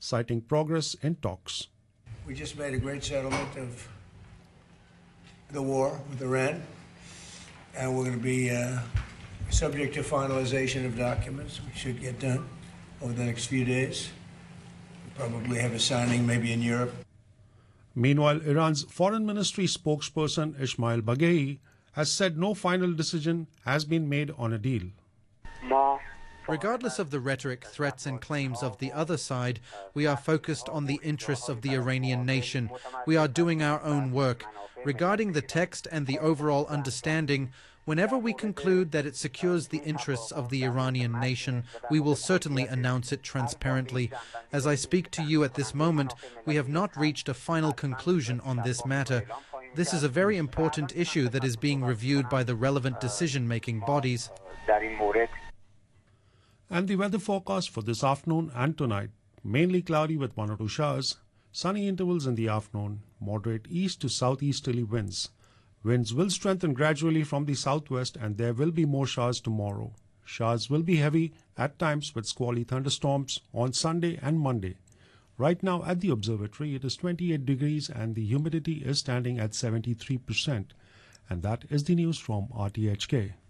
citing progress in talks. We just made a great settlement of the war with Iran, and we're going to be subject to finalization of documents. We should get done over the next few days. We'll probably have a signing maybe in Europe. Meanwhile, Iran's foreign ministry spokesperson Ismail Baghei has said no final decision has been made on a deal. Regardless of the rhetoric, threats and claims of the other side, we are focused on the interests of the Iranian nation. We are doing our own work. Regarding the text and the overall understanding, whenever we conclude that it secures the interests of the Iranian nation, we will certainly announce it transparently. As I speak to you at this moment, we have not reached a final conclusion on this matter. This is a very important issue that is being reviewed by the relevant decision-making bodies. And the weather forecast for this afternoon and tonight: mainly cloudy with 1 or 2 showers, sunny intervals in the afternoon, moderate east to southeasterly winds. Winds will strengthen gradually from the southwest, and there will be more showers tomorrow. Showers will be heavy at times with squally thunderstorms on Sunday and Monday. Right now at the observatory it is 28 degrees and the humidity is standing at 73%. And that is the news from RTHK.